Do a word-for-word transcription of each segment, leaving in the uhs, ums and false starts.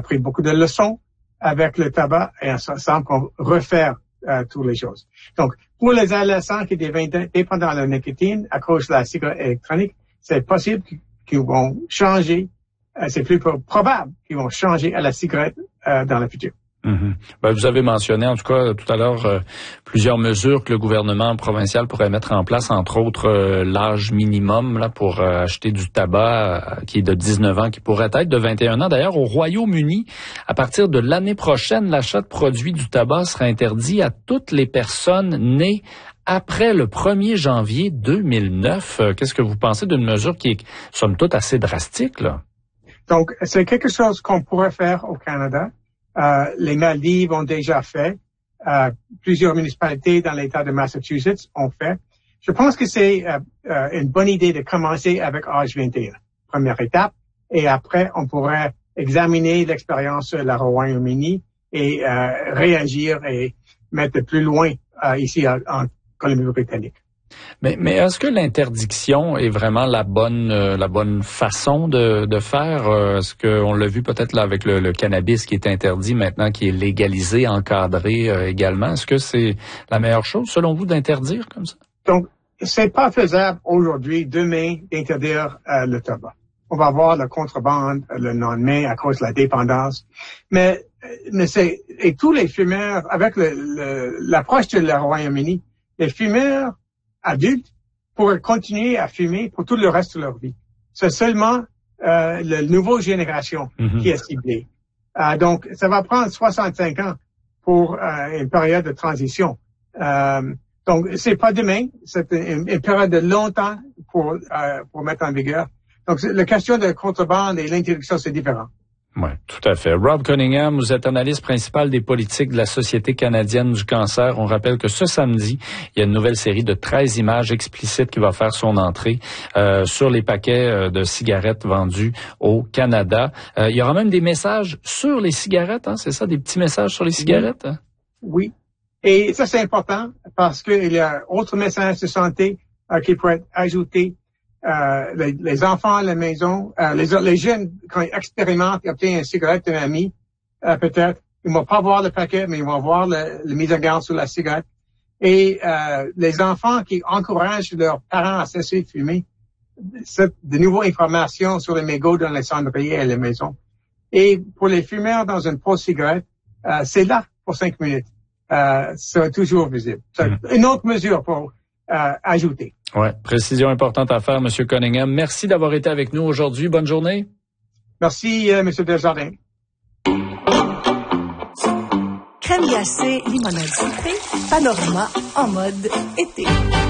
pris beaucoup de leçons avec le tabac et on semble qu'on refaire euh, toutes les choses. Donc, pour les adolescents qui deviennent dépendants de la nicotine à cause de la cigarette électronique, c'est possible qu'ils vont changer, euh, c'est plus probable qu'ils vont changer à la cigarette euh, dans le futur. Mm-hmm. Ben, vous avez mentionné, en tout cas, tout à l'heure, euh, plusieurs mesures que le gouvernement provincial pourrait mettre en place, entre autres euh, l'âge minimum là pour euh, acheter du tabac, euh, qui est de dix-neuf ans, qui pourrait être de vingt et un ans. D'ailleurs, au Royaume-Uni, à partir de l'année prochaine, l'achat de produits du tabac sera interdit à toutes les personnes nées après le premier janvier deux mille neuf. Euh, qu'est-ce que vous pensez d'une mesure qui est, somme toute, assez drastique, là? Donc, c'est quelque chose qu'on pourrait faire au Canada. Euh, les Maldives ont déjà fait. Euh, plusieurs municipalités dans l'État de Massachusetts ont fait. Je pense que c'est euh, euh, une bonne idée de commencer avec âge vingt et un, première étape, et après on pourrait examiner l'expérience de la Royaume-Uni et euh, réagir et mettre plus loin euh, ici en, en Colombie-Britannique. Mais, mais est-ce que l'interdiction est vraiment la bonne euh, la bonne façon de, de faire? Euh, est-ce qu'on l'a vu peut-être là avec le, le cannabis qui est interdit maintenant, qui est légalisé, encadré euh, également? Est-ce que c'est la meilleure chose, selon vous, d'interdire comme ça? Donc, c'est pas faisable aujourd'hui, demain, d'interdire euh, le tabac. On va voir la contrebande le lendemain à cause de la dépendance. Mais, mais c'est, et tous les fumeurs, avec le, le, l'approche de la Royaume-Uni, les fumeurs adultes pourraient continuer à fumer pour tout le reste de leur vie. C'est seulement euh, la nouvelle génération mm-hmm. qui est ciblée. Euh, donc, ça va prendre soixante-cinq ans pour euh, une période de transition. Euh, donc, c'est pas demain, c'est une, une période de longtemps pour euh, pour mettre en vigueur. Donc, la question de contrebande et l'interdiction, c'est différent. Oui, tout à fait. Rob Cunningham, vous êtes analyste principal des politiques de la Société canadienne du cancer. On rappelle que ce samedi, il y a une nouvelle série de treize images explicites qui va faire son entrée euh, sur les paquets de cigarettes vendus au Canada. Euh, il y aura même des messages sur les cigarettes, hein, c'est ça, des petits messages sur les cigarettes? Hein? Oui. Et ça, c'est important parce qu'il y a autres messages de santé euh, qui pourraient être ajoutés. Euh, les, les enfants à la maison, euh, les, les jeunes, quand ils expérimentent, ils obtiennent une cigarette d'un ami, euh, peut-être, ils vont pas voir le paquet, mais ils vont voir le, le mise en garde sur la cigarette. Et euh, les enfants qui encouragent leurs parents à cesser de fumer, c'est de nouvelles informations sur les mégots dans les cendriers et les maisons. Et pour les fumeurs dans une pause cigarette, euh, c'est là pour cinq minutes. Euh, c'est toujours visible. C'est mmh. une autre mesure pour euh, ajouter. Ouais, précision importante à faire, M. Cunningham. Merci d'avoir été avec nous aujourd'hui. Bonne journée. Merci, euh, M. Desjardins. Crème glacée, limonade sucrée, Panorama en mode été.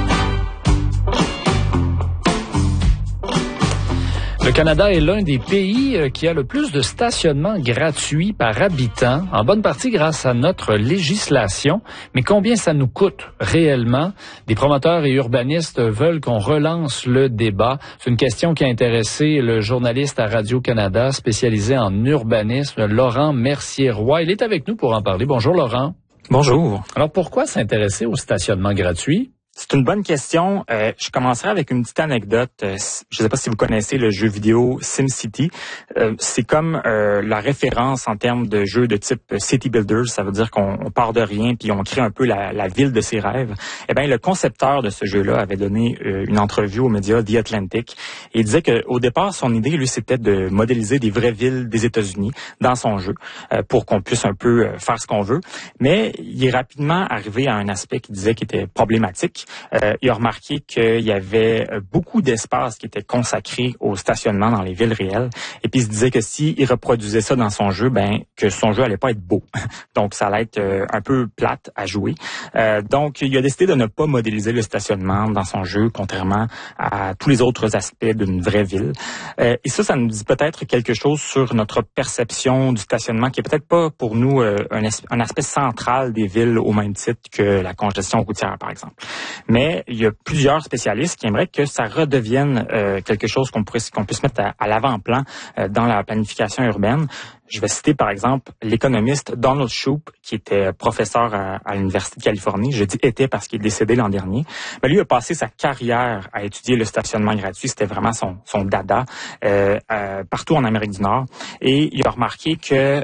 Le Canada est l'un des pays qui a le plus de stationnement gratuit par habitant, en bonne partie grâce à notre législation. Mais combien ça nous coûte réellement? Des promoteurs et urbanistes veulent qu'on relance le débat. C'est une question qui a intéressé le journaliste à Radio-Canada spécialisé en urbanisme, Laurent Mercier-Roy. Il est avec nous pour en parler. Bonjour Laurent. Bonjour. Alors pourquoi s'intéresser au stationnement gratuit? C'est une bonne question. Euh, je commencerai avec une petite anecdote. Euh, je ne sais pas si vous connaissez le jeu vidéo SimCity. Euh, c'est comme euh, la référence en termes de jeu de type City Builders. Ça veut dire qu'on on part de rien puis on crée un peu la, la ville de ses rêves. Eh bien, le concepteur de ce jeu-là avait donné euh, une entrevue aux médias The Atlantic et il disait qu'au départ, son idée, lui, c'était de modéliser des vraies villes des États-Unis dans son jeu euh, pour qu'on puisse un peu euh, faire ce qu'on veut. Mais il est rapidement arrivé à un aspect qu'il disait qui était problématique. Euh, il a remarqué qu'il y avait beaucoup d'espace qui était consacré au stationnement dans les villes réelles. Et puis il se disait que s'il reproduisait ça dans son jeu, ben que son jeu allait pas être beau. Donc ça allait être euh, un peu plate à jouer. Euh, donc il a décidé de ne pas modéliser le stationnement dans son jeu, contrairement à tous les autres aspects d'une vraie ville. Euh, et ça, ça nous dit peut-être quelque chose sur notre perception du stationnement, qui est peut-être pas pour nous euh, un, un aspect central des villes au même titre que la congestion routière, par exemple. Mais il y a plusieurs spécialistes qui aimeraient que ça redevienne euh, quelque chose qu'on pourrait, qu'on puisse mettre à, à l'avant-plan euh, dans la planification urbaine. Je vais citer par exemple l'économiste Donald Shoup, qui était professeur à, à l'Université de Californie. Je dis était parce qu'il est décédé l'an dernier. Mais lui a passé sa carrière à étudier le stationnement gratuit. C'était vraiment son, son dada euh, euh, partout en Amérique du Nord. Et il a remarqué que